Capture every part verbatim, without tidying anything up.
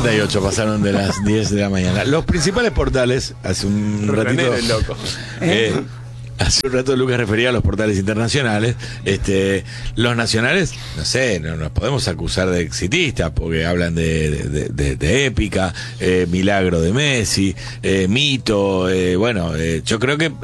cincuenta y ocho pasaron de las diez de la mañana. Los principales portales, hace un ratito... El loco. Eh, hace un rato Lucas refería a los portales internacionales. Este, los nacionales, no sé, no nos podemos acusar de exitistas porque hablan de, de, de, de épica, eh, milagro de Messi, eh, mito, eh, bueno, eh, yo creo que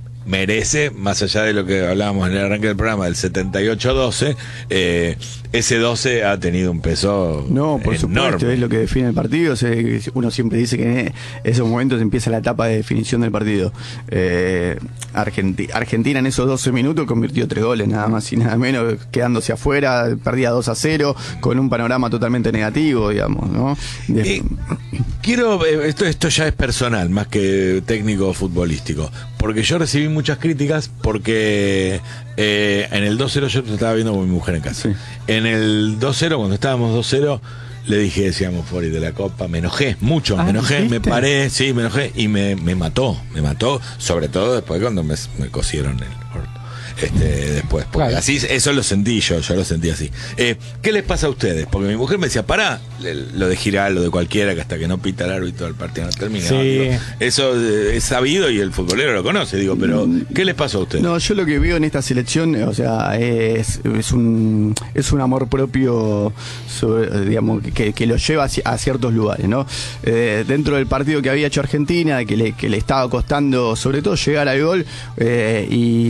merece, más allá de lo que hablábamos en el arranque del programa, del setenta y ocho doce, eh, ese doce ha tenido un peso No, por enorme. supuesto, es lo que define el partido. Uno siempre dice que en esos momentos empieza la etapa de definición del partido. Eh, Argenti- Argentina en esos doce minutos convirtió tres goles, nada más y nada menos, quedándose afuera, perdía dos a cero, con un panorama totalmente negativo, digamos, ¿no? De... Eh, quiero, eh, esto, esto ya es personal, más que técnico futbolístico, porque yo recibí muchas críticas porque eh, en el dos cero yo te estaba viendo con mi mujer en casa. Sí. En el dos cero, cuando estábamos dos cero, le dije, decíamos, Fori de la Copa, me enojé mucho, Ah, me enojé, ¿viste? me paré, sí, me enojé y me, me mató, me mató, sobre todo después cuando me, me cosieron el orto. Este, después, porque Claro. así, eso lo sentí yo, yo lo sentí así. Eh, ¿Qué les pasa a ustedes? Porque mi mujer me decía, pará, lo de Giral, lo de cualquiera, que hasta que no pita el árbitro el partido no termina. Sí. Digo, eso eh, es sabido y el futbolero lo conoce, digo, pero ¿qué les pasa a ustedes? No, yo lo que veo en esta selección, o sea, es, es un es un amor propio, sobre, digamos, que, que lo lleva a ciertos lugares, ¿no? Eh, dentro del partido que había hecho Argentina, que le, que le estaba costando, sobre todo, llegar al gol, eh,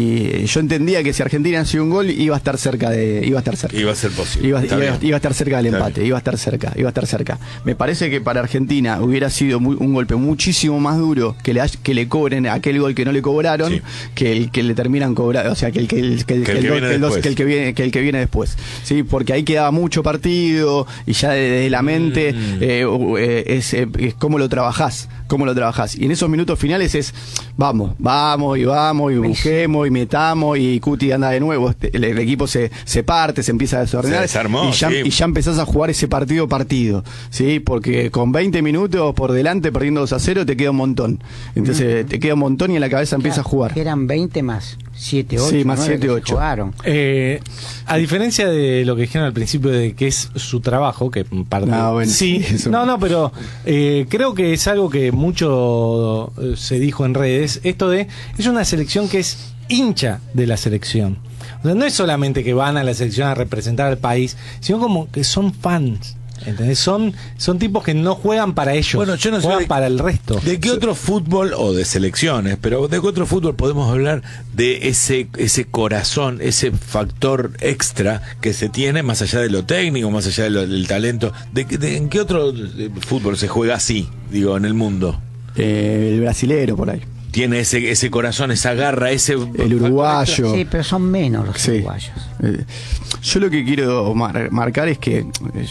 y yo entendía que si Argentina hacía un gol iba a estar cerca de, iba a estar cerca. Iba a ser posible. Iba, Está iba- bien. iba a estar cerca del Está empate, bien. iba a estar cerca, iba a estar cerca. Me parece que para Argentina hubiera sido muy- un golpe muchísimo más duro que le, hay- que le cobren aquel gol que no le cobraron, Sí. que el que le terminan cobrando, o sea, que el que el, que el- Que que el el que dos- viene que el dos- después. que el que viene que el que viene después. Sí, porque ahí quedaba mucho partido y ya desde la mente Mm. eh, uh, eh, es, eh, es cómo lo trabajás, cómo lo trabajás. Y en esos minutos finales es vamos, vamos y vamos y busquemos y metamos y Cuti anda de nuevo, este, el, el equipo se, se parte, se empieza a desordenar Se desarmó, y ya, sí. y ya empezás a jugar ese partido partido, ¿sí? Porque con veinte minutos por delante perdiendo dos a cero te queda un montón. Entonces te queda un montón y en la cabeza empieza a jugar. Que eran veinte más siete, ocho, Sí, más nueve siete, que se ocho. jugaron. Eh, a diferencia de lo que dijeron al principio de que es su trabajo, que en parte No, bueno, sí, eso- no, no, pero eh, creo que es algo que mucho eh, se dijo en redes, esto de es una selección que es hincha de la selección. O sea, no es solamente que van a la selección a representar al país, sino como que son fans. ¿Entendés? Son, son tipos que no juegan para ellos, Bueno, yo no sé juegan de- para el resto. ¿De qué otro fútbol, o de selecciones, pero de qué otro fútbol podemos hablar de ese ese corazón, ese factor extra que se tiene más allá de lo técnico, más allá de lo- del talento? ¿De, qué- de- ¿En qué otro eh, fútbol se juega así, digo, en el mundo? Eh, el brasilero por ahí. Tiene ese ese corazón, esa garra, ese... El uruguayo. Sí, pero son menos los Sí. uruguayos. Eh, yo lo que quiero mar- marcar es que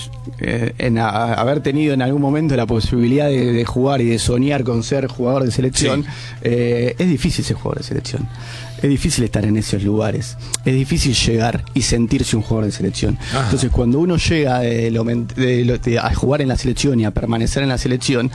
eh, en a- haber tenido en algún momento la posibilidad de, de jugar y de soñar con ser jugador de selección, Sí. eh, es difícil ser jugador de selección. Es difícil estar en esos lugares. Es difícil llegar y sentirse un jugador de selección. Ajá. Entonces, cuando uno llega de lo men- de lo- de- a jugar en la selección y a permanecer en la selección,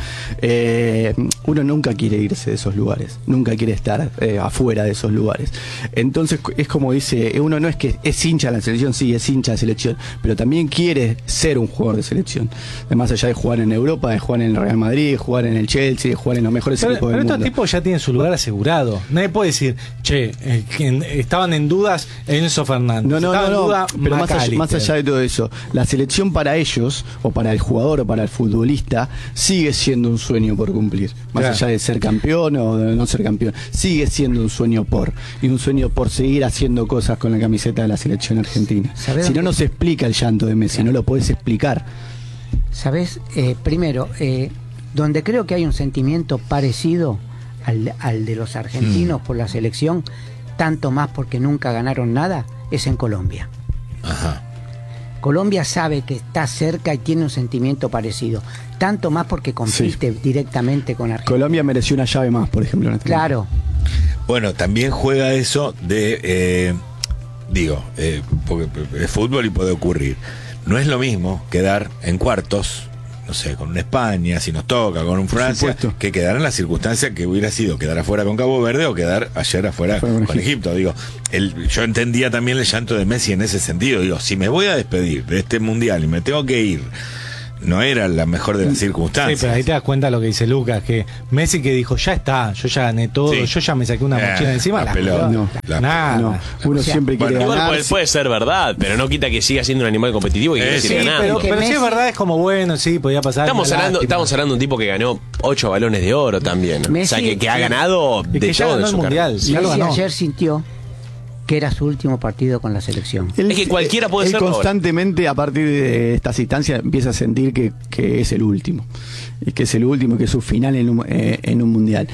eh, uno nunca quiere irse de esos lugares. Nunca quiere estar eh, afuera de esos lugares. Entonces, es como dice, uno no es que es hincha de la selección, sí, es hincha de selección, pero también quiere ser un jugador de selección. Más allá de jugar en Europa, de jugar en el Real Madrid, de jugar en el Chelsea, de jugar en los mejores Pero, equipos pero del estos mundo. tipos ya tienen su lugar asegurado. Nadie puede decir, che, eh, que en- estaban en dudas Enzo Fernández. No, no, Estaba no, en no, duda pero más allá, McAllister. más allá de todo eso, la selección para ellos, o para el jugador o para el futbolista, sigue siendo un sueño por cumplir. Más Claro. allá de ser campeón o de no ser campeón, sigue siendo un sueño por, y un sueño por seguir haciendo cosas con la camiseta de la selección argentina. ¿Sabés Si no, dónde- no se explica el llanto de Messi, no lo podés explicar. ¿Sabes? Eh, primero, eh, donde creo que hay un sentimiento parecido al, al de los argentinos por la selección, tanto más porque nunca ganaron nada, es en Colombia. Ajá. Colombia sabe que está cerca y tiene un sentimiento parecido, tanto más porque compite directamente con Argentina. Colombia mereció una llave más, por ejemplo. En este Claro, Bueno, también juega eso de, eh, digo, eh, porque es fútbol y puede ocurrir. No es lo mismo quedar en cuartos, no sé, con una España, si nos toca, con un Francia, supuesto. que quedar en la circunstancia que hubiera sido quedar afuera con Cabo Verde o quedar ayer afuera Afuera con, con Egipto. Digo, el, yo entendía también el llanto de Messi en ese sentido. Digo, si me voy a despedir de este mundial y me tengo que ir no era la mejor de las Sí, circunstancias. pero ahí te das cuenta lo que dice Lucas, que Messi que dijo, ya está, yo ya gané todo, Sí. yo ya me saqué una Eh, mochila encima, la la pelota. No, la- nada. No, uno O sea, siempre quiere Igual ganar. puede, puede ser verdad, pero no quita que siga siendo un animal competitivo y que Eh, quiere sí, seguir ganando. Pero, que pero si Messi- es verdad, es como bueno, sí, podía pasar. Estamos una hablando, lástima. estamos hablando de un tipo que ganó ocho balones de oro también. o sea, Messi- que, que ha ganado Y de que ya todo ganó en el su carrera. mundial. Ya lo Messi ganó. ayer sintió que era su último partido con la selección. Él- Es que cualquiera puede él serlo ahora. constantemente, a partir de estas instancias, empieza a sentir que, que es el último. Y que es el último, que es su final en un, eh, en un mundial.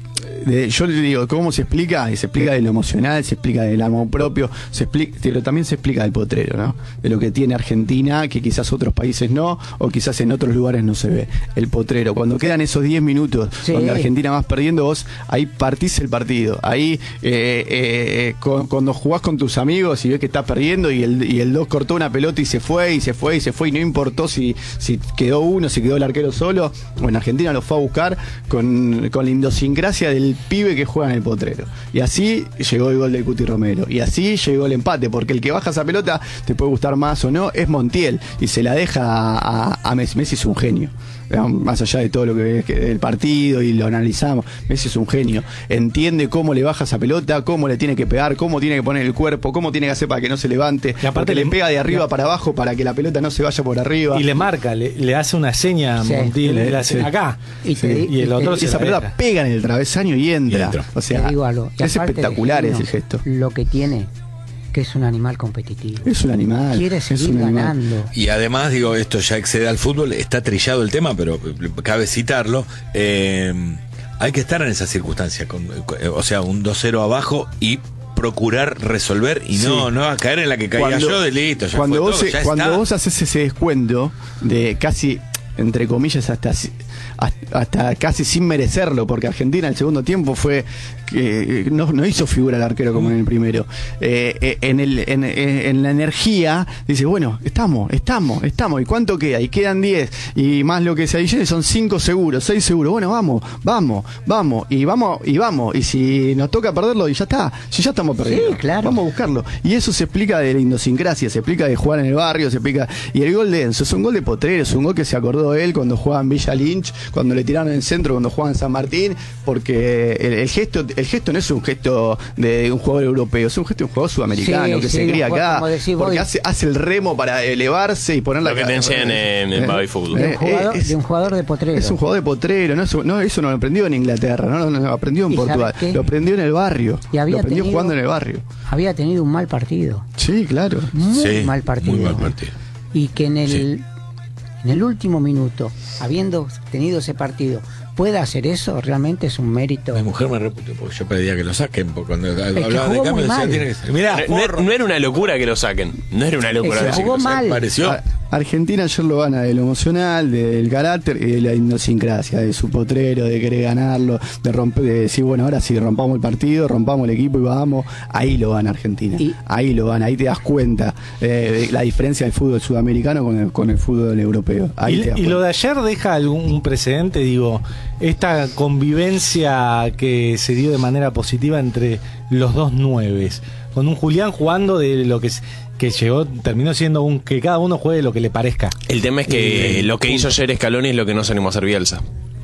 De- yo le digo, ¿cómo se explica? Y se explica de lo emocional, se explica del amor propio, se explica, pero también se explica del potrero, ¿no? De lo que tiene Argentina, que quizás otros países no, o quizás en otros lugares no se ve. El potrero. Cuando quedan esos diez minutos Sí. donde Argentina vas perdiendo, vos ahí partís el partido. Ahí, eh, eh, con- cuando jugás con tus amigos y ves que estás perdiendo y el, y el dos cortó una pelota y se fue, y se fue, y se fue, y no importó si, si quedó uno, si quedó el arquero solo. Bueno, Argentina lo fue a buscar con, con la idiosincrasia del pibe que juega en el potrero. Y así llegó el gol de Cuti Romero. Y así llegó el empate, porque el que baja esa pelota, te puede gustar más o no, es Montiel. Y se la deja a, a Messi. Messi es un genio. Más allá de todo lo que es que el partido y lo analizamos, Messi es un genio. Entiende cómo le baja esa pelota, cómo le tiene que pegar, cómo tiene que poner el cuerpo, cómo tiene que hacer para que no se levante. Y aparte Porque le le- pega de arriba le- para abajo para que la pelota no se vaya por arriba. Y le marca, le, le hace una seña a Sí. Montiel, Le- le hace sí. acá. Y te di- Y el y te otro di- se Esa la pelota deja. pega en el travesaño y entra. Y entra. O sea, Te digo algo. Y es aparte de espectacular genio, ese gesto. Lo que tiene, que es un animal competitivo. Es un animal. Quiere es seguir un animal. ganando. Y además, digo, esto ya excede al fútbol, está trillado el tema, pero cabe citarlo. eh, hay que estar en esa circunstancia, con, con- o sea, un dos cero abajo y procurar resolver y no, Sí. no a caer en la que caiga yo de listo. Ya cuando fue vos, todo, se- ya cuando está. vos haces ese descuento de casi, entre comillas, hasta, si- hasta, hasta casi sin merecerlo, porque Argentina el segundo tiempo fue que no, no hizo figura el arquero como en el primero. Eh, eh, en, el, en, en- en la energía, dice, bueno, estamos, estamos, estamos. ¿Y cuánto queda? Y quedan diez. Y más lo que se adicione son cinco seguros, seis seguros. Bueno, vamos, vamos, vamos. Y vamos, y vamos. Y si nos toca perderlo, y ya está. Si ya estamos perdiendo. Sí, claro. Vamos a buscarlo. Y eso se explica de la idiosincrasia, se explica de jugar en el barrio, se explica. Y el gol de Enzo es un gol de potrero, es un gol que se acordó él cuando jugaba en Villa Lynch, cuando le tiraron en el centro, cuando jugaba en San Martín, porque el, el gesto el gesto no es un gesto de un jugador europeo, es un gesto de un jugador sudamericano Sí, que sí, se cría un jugador, acá, como decís vos, porque y- hace, hace el remo para elevarse y poner la Lo que te enseñan en el baby fútbol. De un Eh, jugador, es- de un jugador de potrero. Es un jugador de potrero, no, eso no, eso no lo aprendió en Inglaterra, no, no, no, lo aprendió en ¿Y Portugal, sabes qué? lo aprendió en el barrio, Y había lo aprendió tenido- jugando en el barrio. Había tenido un mal partido. Sí, claro. Muy Sí, mal partido. muy mal partido. Y que en el, Sí. en el último minuto, habiendo tenido ese partido, pueda hacer eso, realmente es un mérito. Mi mujer me reputió porque yo pedía que lo saquen porque cuando hablaba de jugó cambio muy decía mal. tiene que ser. Mirá, No, no- no era una locura que lo saquen. No era una locura Se decir que jugó lo saquen. mal. pareció. A- Argentina ayer lo gana de lo emocional, del carácter y de la idiosincrasia, de su potrero, de querer ganarlo, de romper, de decir, bueno, ahora sí, rompamos el partido, rompamos el equipo y vamos. Ahí lo gana Argentina. Y- ahí lo gana, ahí te das cuenta eh, de la diferencia del fútbol sudamericano con el, con el fútbol europeo. Ahí Y, te das y lo cuenta. de ayer deja algún precedente, digo, esta convivencia que se dio de manera positiva entre los dos nueves, con un Julián jugando de lo que es- que llegó, terminó siendo un que cada uno juegue lo que le parezca. El tema es que Eh, lo que hizo ayer Scaloni es lo que no se animó a hacer Bielsa.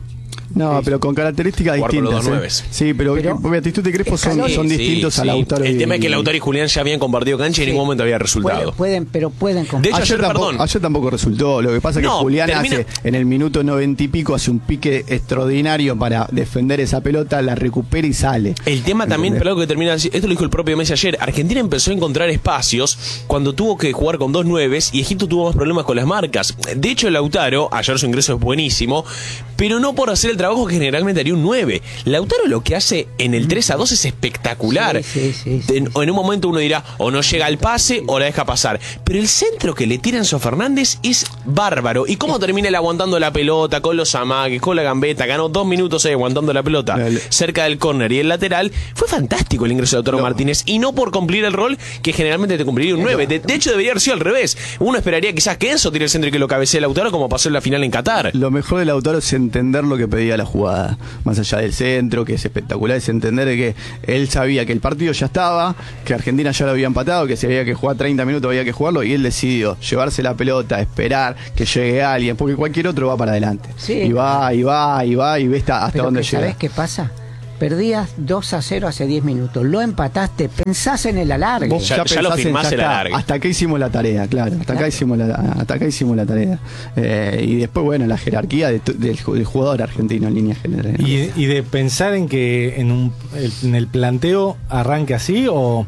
No, pero con características Jugar con los distintas. dos ¿eh? nueves. Sí, pero, Pero- Batistuta y Crespo son, Scaloni- son Sí, distintos sí, a sí. Lautaro. El y- tema es que Lautaro y Julián ya habían compartido cancha y en ningún momento había resultado. Pueden, pueden, pero pueden De compartir. hecho, Ayer ayer, tampoco, perdón. ayer tampoco resultó. Lo que pasa es que No, Julián termina- hace en el minuto noventa y pico hace un pique extraordinario para defender esa pelota, la recupera y sale. El tema también, ¿Entendés? pero algo que termina, esto lo dijo el propio Messi ayer, Argentina empezó a encontrar espacios cuando tuvo que jugar con dos nueves y Egipto tuvo más problemas con las marcas. De hecho, Lautaro, ayer su ingreso es buenísimo, pero no por hacer el trabajo que generalmente haría un nueve. Lautaro lo que hace en el tres a dos es espectacular. Sí, sí, sí, sí, en, sí. en un momento uno dirá, o no llega al pase o la deja pasar. Pero el centro que le tira Enzo Fernández es bárbaro. ¿Y cómo termina él aguantando la pelota, con los amagues, con la gambeta? Ganó dos minutos ahí aguantando la pelota Dale. cerca del córner y el lateral. Fue fantástico el ingreso de Lautaro No. Martínez. Y no por cumplir el rol que generalmente te cumpliría un nueve. De, de hecho, debería haber sido al revés. Uno esperaría quizás que Enzo tire el centro y que lo cabecee Lautaro como pasó en la final en Qatar. Lo mejor de Lautaro es entender lo que pedía la jugada. Más allá del centro, que es espectacular, es entender que él sabía que el partido ya estaba, que Argentina ya lo había empatado, que si había que jugar treinta minutos había que jugarlo, y él decidió llevarse la pelota, esperar que llegue alguien, porque cualquier otro va para adelante. Sí. Y va, y va, y va, y ve hasta, hasta Pero dónde que, llega. ¿sabés qué pasa? Perdías dos a cero hace diez minutos, lo empataste, pensás en el alargue. Vos Ya- ya lo pensás en, firmás ya el está, alargue. hasta acá hicimos la tarea, claro, hasta acá Claro. hicimos la, hasta acá hicimos la tarea. Eh, y después, bueno, la jerarquía de tu- del, ju- del jugador argentino en línea general. Y, y de pensar en que en, un, en el planteo arranque así, o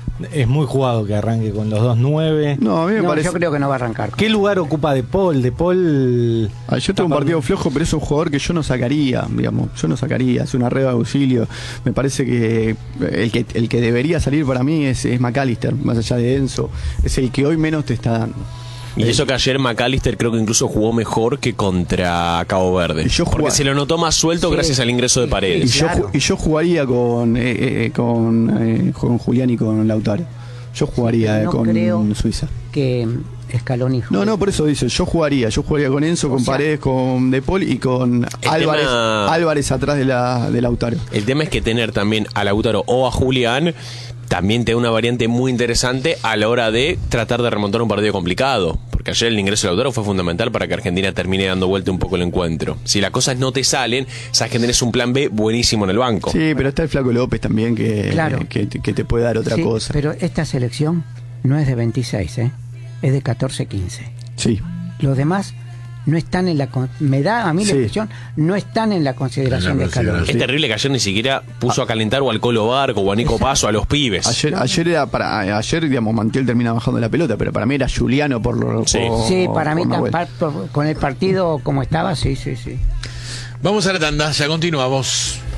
es muy jugado que arranque con los dos nueve. No, a mí me No, parece. yo creo que no va a arrancar. ¿Qué lugar ocupa De Paul? De Paul. Ah, yo tengo un partido flojo, pero es un jugador que yo no sacaría, digamos, yo no sacaría, es una red de auxilio. Me parece que el que el que debería salir para mí es, es McAllister, más allá de Enzo, es el que hoy menos te está dando. Y eso que ayer McAllister creo que incluso jugó mejor que contra Cabo Verde. Y yo porque jugaba- se lo notó más suelto Sí. gracias al ingreso de Y Paredes. yo, Claro. ju- y yo jugaría con eh, eh, con, eh, con Julián y con Lautaro. Yo jugaría eh, No con creo. Suiza. Que mm, Scaloni No, no, por eso dice, yo jugaría, yo jugaría con Enzo, O con sea- Paredes, con De Paul y con Álvarez, tema- Álvarez atrás de la de Lautaro. El tema es que tener también a Lautaro o a Julián también te da una variante muy interesante a la hora de tratar de remontar un partido complicado. Porque ayer el ingreso de Lautaro fue fundamental para que Argentina termine dando vuelta un poco el encuentro. Si las cosas no te salen, sabes que tenés un plan B buenísimo en el banco. Sí, pero está el Flaco López también que, Claro. que, que te puede dar otra Sí, cosa. pero esta selección no es de veintiséis, ¿eh? Es de catorce quince. Sí. Los demás no están en la... con- Me da a mí la Sí. impresión, no están en la consideración En la de Scaloni. consideración. Es terrible que ayer ni siquiera puso a calentar o al Colo Barco o a Nico Paso a los pibes. Ayer, ayer era para ayer digamos Mantiel termina bajando la pelota, pero para mí era Juliano por lo Sí. por- Sí, para mí por Nahuel. tan- par- por- con el partido como estaba, sí, sí, sí. Vamos a la tanda, ya continuamos.